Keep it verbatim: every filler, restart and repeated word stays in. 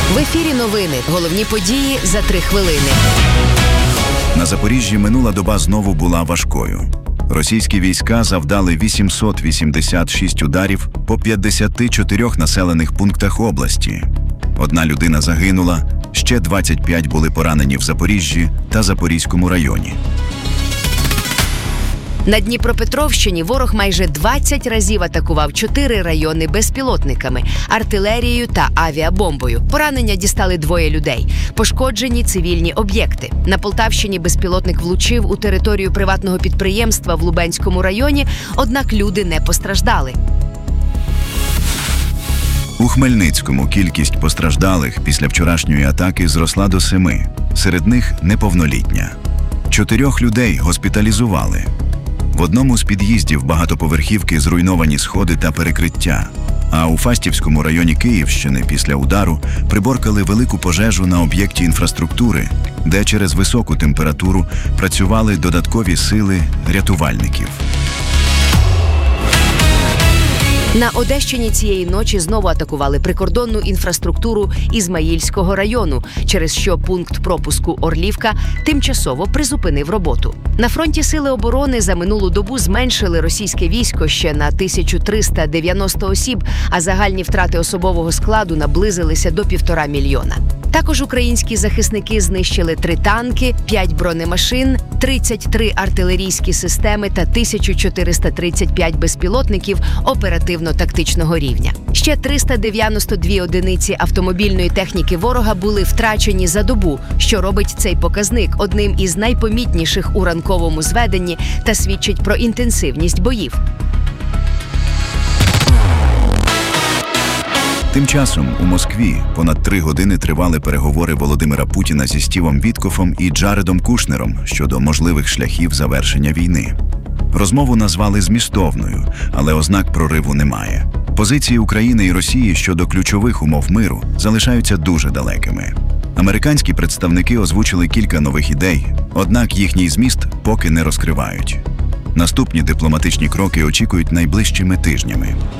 В ефірі новини. Головні події за три хвилини. На Запоріжжі минула доба знову була важкою. Російські війська завдали вісімсот вісімдесят шість ударів по п'ятдесяти чотирьох населених пунктах області. Одна людина загинула, ще двадцять п'ять були поранені в Запоріжжі та Запорізькому районі. На Дніпропетровщині ворог майже двадцять разів атакував чотири райони безпілотниками, артилерією та авіабомбою. Поранення дістали двоє людей. Пошкоджені цивільні об'єкти. На Полтавщині безпілотник влучив у територію приватного підприємства в Лубенському районі, однак люди не постраждали. У Хмельницькому кількість постраждалих після вчорашньої атаки зросла до семи. Серед них неповнолітня. Чотирьох людей госпіталізували. В одному з під'їздів багатоповерхівки зруйновані сходи та перекриття. А у Фастівському районі Київщини після удару приборкали велику пожежу на об'єкті інфраструктури, де через високу температуру працювали додаткові сили рятувальників. На Одещині цієї ночі знову атакували прикордонну інфраструктуру Ізмаїльського району, через що пункт пропуску Орлівка тимчасово призупинив роботу. На фронті Сили оборони за минулу добу зменшили російське військо ще на тисячу триста дев'яносто осіб, а загальні втрати особового складу наблизилися до півтора мільйона. Також українські захисники знищили три танки, п'ять бронемашин, тридцять три артилерійські системи та тисячу чотириста тридцять п'ять безпілотників оперативно-тактичного рівня. Ще триста дев'яносто дві одиниці автомобільної техніки ворога були втрачені за добу, що робить цей показник одним із найпомітніших у ранковому зведенні та свідчить про інтенсивність боїв. Тим часом у Москві понад три години тривали переговори Володимира Путіна зі Стівом Віткофом і Джаредом Кушнером щодо можливих шляхів завершення війни. Розмову назвали змістовною, але ознак прориву немає. Позиції України і Росії щодо ключових умов миру залишаються дуже далекими. Американські представники озвучили кілька нових ідей, однак їхній зміст поки не розкривають. Наступні дипломатичні кроки очікують найближчими тижнями.